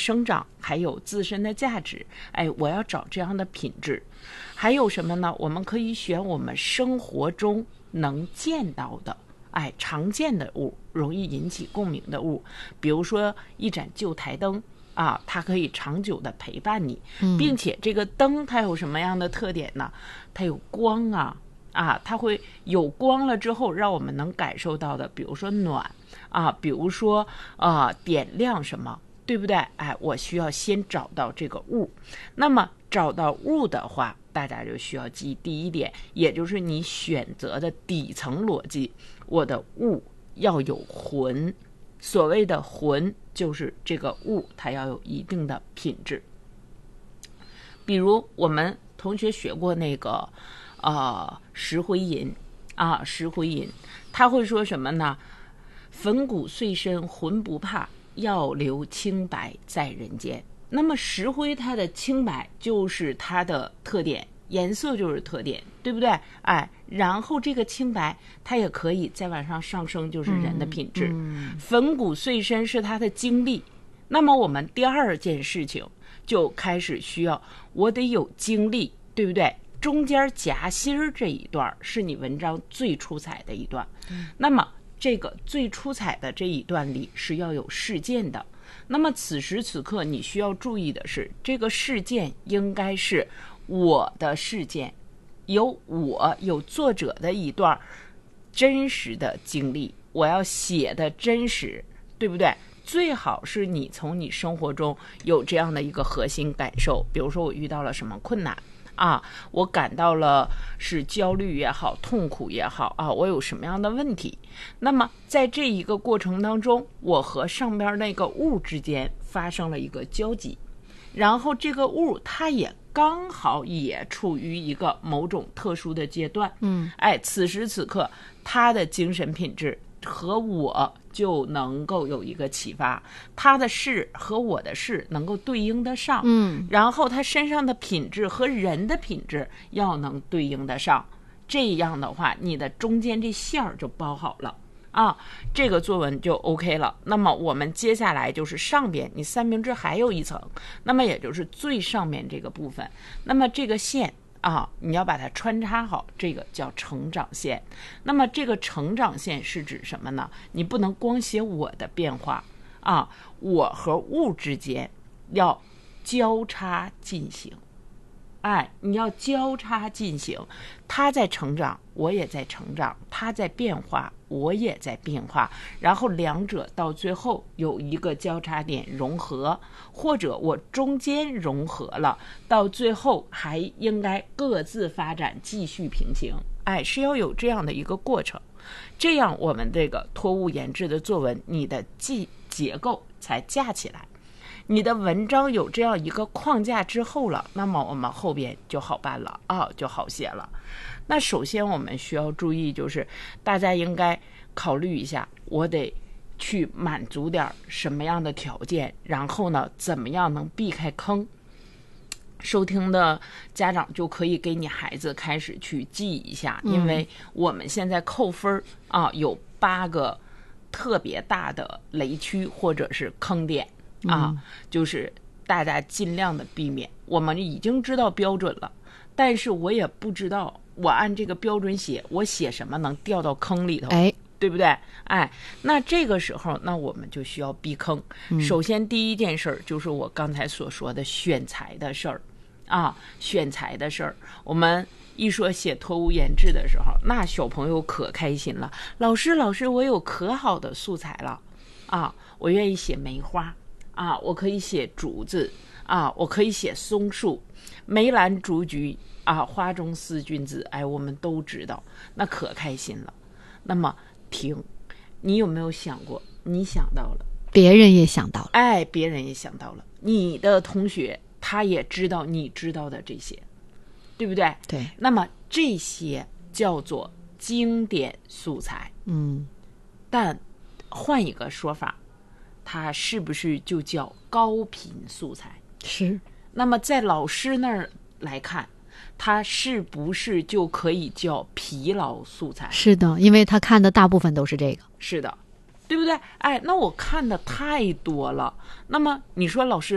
生长，还有自身的价值。我要找这样的品质。还有什么呢？我们可以选我们生活中能见到的，常见的物，容易引起共鸣的物。比如说一盏旧台灯它可以长久的陪伴你，并且这个灯它有什么样的特点呢？它有光它会有光了之后让我们能感受到的，比如说暖比如说点亮什么，对不对？我需要先找到这个物。那么找到物的话，大家就需要记第一点，也就是你选择的底层逻辑，我的物要有魂。所谓的魂就是这个物它要有一定的品质。比如我们同学学过那个石灰吟石灰吟，他会说什么呢？粉骨碎身魂不怕，要留清白在人间。那么石灰它的清白就是它的特点，颜色就是特点，对不对？然后这个清白它也可以再往上上升，就是人的品质。粉骨碎身是它的经历。那么我们第二件事情就开始需要我得有经历，对不对？中间夹心儿这一段是你文章最出彩的一段。那么这个最出彩的这一段里是要有事件的。那么此时此刻你需要注意的是，这个事件应该是我的事件，有作者的一段真实的经历，我要写的真实，对不对？最好是你从你生活中有这样的一个核心感受，比如说我遇到了什么困难我感到了是焦虑也好，痛苦也好我有什么样的问题。那么在这一个过程当中，我和上边那个物之间发生了一个交集，然后这个物它也刚好也处于一个某种特殊的阶段此时此刻它的精神品质和我就能够有一个启发，他的事和我的事能够对应得上然后他身上的品质和人的品质要能对应得上，这样的话你的中间这线儿就包好了这个作文就 OK 了。那么我们接下来就是上边你三明治还有一层，那么也就是最上面这个部分，那么这个线你要把它穿插好，这个叫成长线。那么这个成长线是指什么呢？你不能光写我的变化我和物之间要交叉进行你要交叉进行，他在成长我也在成长，他在变化我也在变化，然后两者到最后有一个交叉点融合，或者我中间融合了，到最后还应该各自发展继续平行是要有这样的一个过程，这样我们这个托物言志的作文你的结构才架起来，你的文章有这样一个框架之后了，那么我们后边就好办了就好写了。那首先我们需要注意，就是大家应该考虑一下，我得去满足点什么样的条件，然后呢怎么样能避开坑。收听的家长就可以给你孩子开始去记一下，因为我们现在扣分有8个特别大的雷区或者是坑点就是大家尽量的避免。我们已经知道标准了，但是我也不知道我按这个标准写，我写什么能掉到坑里头对不对？那这个时候那我们就需要避坑。首先第一件事儿就是我刚才所说的选材的事儿选材的事儿。我们一说写托物言志的时候，那小朋友可开心了，老师我有可好的素材了我愿意写梅花我可以写竹子我可以写松树，梅兰竹菊花中思君子我们都知道，那可开心了。那么停，你有没有想过，你想到了， 别人也想到了别人也想到了，你的同学他也知道你知道的这些，对不对？ 对。 那么这些叫做经典素材但换一个说法，它是不是就叫高频素材？ 是。 那么在老师那儿来看，它是不是就可以叫疲劳素材？ 是的，因为他看的大部分都是这个。 是的，对不对？那我看的太多了，那么你说老师